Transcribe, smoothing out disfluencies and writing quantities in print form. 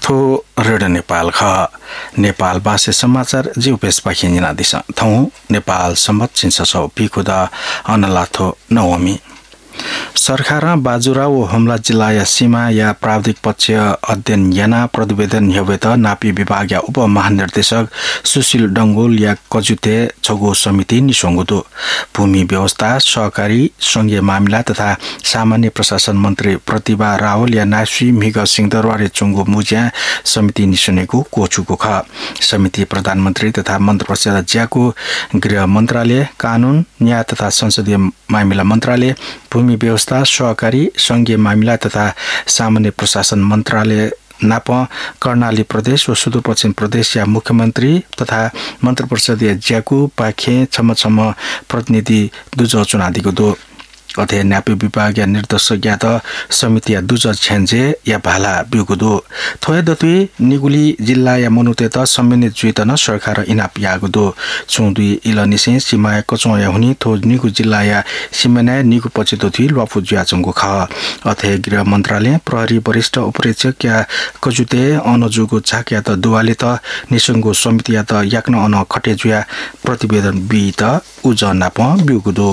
थो रेडियो नेपाल ख नेपाल भाषा समाचार जिउ पेस पाखिनिना दिस थौ नेपाल सम्बत चिन्ससौ पिखुदा अनलाथो नवमी सरकार बाजुरा व हुम्ला जिल्ला या सीमा या प्राविधिक पक्ष अध्ययन याना प्रतिवेदन हेवेत नापी विभाग या उप महानिर्देशक सुशील डंगोल या कजुते छगो समिति निसंगुदो भूमि व्यवस्था सहकारी संघीय मामिला तथा सामान्य प्रशासन मन्त्री प्रतिभा रावल या नासी मिग सिंहदरबार चुंगो मुज्या समिति निसुनेको कोचुको ख समिति प्रधानमन्त्री तथा मन्त्री परिषद ज्याको गृह मन्त्रालय कानून न्याय तथा संसदीय मामिला मन्त्रालय भूमि व्यवस्था सहकारी संघीय मामिला तथा सामान्य प्रशासन मन्त्रालय नाप कर्णाली प्रदेश व सुदूरपश्चिम प्रदेश या मुख्यमन्त्री तथा मन्त्री परिषद ज्याकु पाखे छम प्रतिनिधि दुज चुनादीको दो अथे न्यापी विभाग या निर्देशक या त समिति या दुज छ्यान्जे या भाला बिउकुदो थोय दतुई निगुली जिल्ला या मनुते त सम्मानित जुइतन सरकार इनाप यागुदो चुंदुई इलनिसे सीमा कचो या हुनी थो निगु जिल्ला या सीमाना निगु पछि दतुई लफु ज्याचंगु ख अथे गृह मन्त्रालय प्रहरी वरिष्ठ उपरीक्षक या कजुते अनजुगु छाक या त दुवाले त निसंगु समिति या त याक्न अन खटे जुया प्रतिवेदन बि त उज नाप बिउकुदो